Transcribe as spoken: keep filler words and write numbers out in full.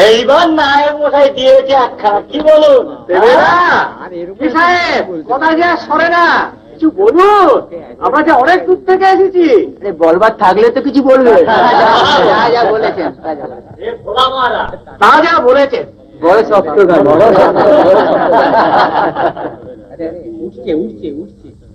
এইবার নায়ক মশাই দিয়েছে একখানা, কি বলুন? সাহেব কথা যে সরে না, কিছু বলুন, আমরা যে অনেক দূর থেকে এসেছি। বলবার থাকলে তো কিছু বলবে। যা যা বলেছেন তা যা বলেছেন বড় শক্ত গান। উঠছে উঠছে উঠছে